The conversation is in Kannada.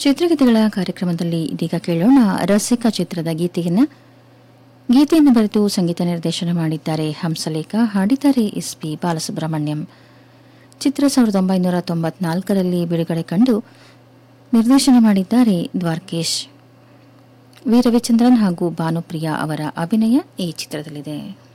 ಚಿತ್ರಗೀತೆಗಳ ಕಾರ್ಯಕ್ರಮದಲ್ಲಿ ಇದೀಗ ಕೇಳೋಣ ರಸಿಕ ಚಿತ್ರದ ಗೀತೆಯನ್ನು ಬರೆದು ಸಂಗೀತ ನಿರ್ದೇಶನ ಮಾಡಿದ್ದಾರೆ ಹಂಸಲೇಖ, ಹಾಡಿದ್ದಾರೆ ಎಸ್.ಪಿ. ಬಾಲಸುಬ್ರಹ್ಮಣ್ಯಂ. ಚಿತ್ರ 1994ರಲ್ಲಿ ಬಿಡುಗಡೆ ಕಂಡು ನಿರ್ದೇಶನ ಮಾಡಿದ್ದಾರೆ ದ್ವಾರಕೀಶ್. ವಿ ರವಿಚಂದ್ರನ್ ಹಾಗೂ ಭಾನುಪ್ರಿಯಾ ಅವರ ಅಭಿನಯ ಈ ಚಿತ್ರದಲ್ಲಿದೆ.